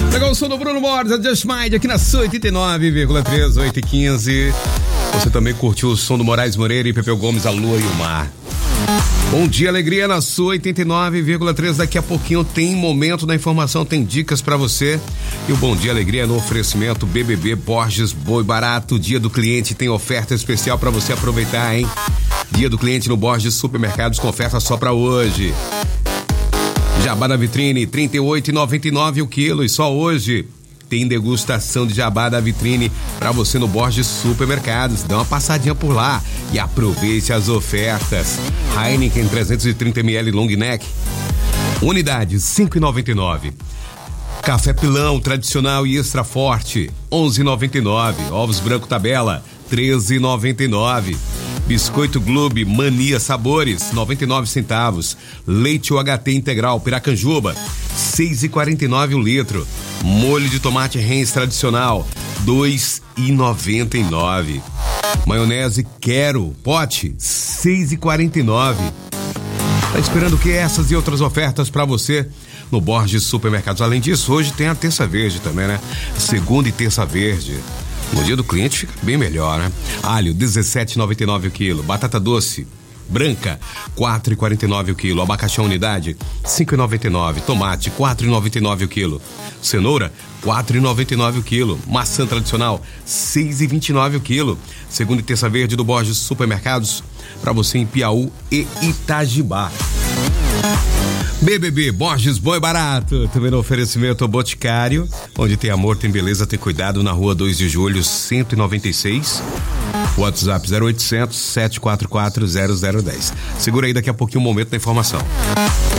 Legal o som do Bruno Borges, a Just Mind, aqui na sua 89,3, 8h15. Você também curtiu o som do Moraes Moreira e Pepeu Gomes, a Lua e o Mar. Bom dia, alegria na sua 89,3. Daqui a pouquinho tem momento da informação, tem dicas pra você. E o Bom Dia Alegria no oferecimento BBB Borges Boi Barato. Dia do cliente tem oferta especial pra você aproveitar, hein? Dia do cliente no Borges Supermercados com oferta só pra hoje. Jabá da vitrine, R$ 38,99 o quilo, e só hoje tem degustação de jabá da vitrine para você no Borges Supermercados. Dá uma passadinha por lá e aproveite as ofertas. Heineken 330ml long neck, unidade R$ 5,99. Café Pilão tradicional e extra forte, R$ 11,99. Ovos branco tabela, R$ 13,99. Biscoito Globe Mania Sabores, 99 centavos. Leite UHT integral Piracanjuba, 6,49 o litro. Molho de tomate Heinz tradicional, 2,99. Maionese Quero pote, 6,49. Tá esperando o que? Essas e outras ofertas para você no Borges Supermercados. Além disso, hoje tem a terça verde também, né? Segunda e terça verde. No dia do cliente fica bem melhor, né? Alho, R$ 17,99 o quilo. Batata doce branca, R$ 4,49 o quilo. Abacaxi unidade, R$ 5,99. Tomate, R$ 4,99 o quilo. Cenoura, R$ 4,99 o quilo. Maçã tradicional, R$ 6,29 o quilo. Segunda e terça verde do Borges Supermercados, para você em Piauí e Itajibá. BBB Borges Boi Barato, também no oferecimento Boticário, onde tem amor, tem beleza, tem cuidado, na rua 2 de julho, 196. WhatsApp 0800 744 0010. Segura aí, daqui a pouquinho o momento da informação.